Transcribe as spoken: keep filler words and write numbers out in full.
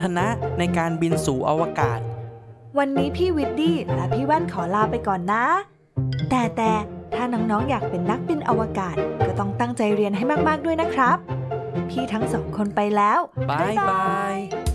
ถนะในการบินสู่อวกาศวันนี้พี่วิดดี้และพี่แว่นขอลาไปก่อนนะแต่แต่ถ้าน้องๆอยากเป็นนักบินอวกาศก็ต้องตั้งใจเรียนให้มากๆด้วยนะครับพี่ทั้งสองคนไปแล้วบายบาย